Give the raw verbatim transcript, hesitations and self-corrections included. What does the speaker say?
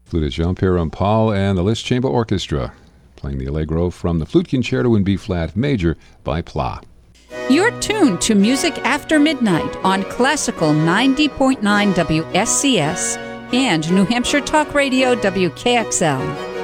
Flutist Jean-Pierre Rampal and the Liszt Chamber Orchestra playing the Allegro from the Flute Concerto in B-flat major by Pla. You're tuned to Music After Midnight on Classical ninety point nine W S C S and New Hampshire Talk Radio W K X L.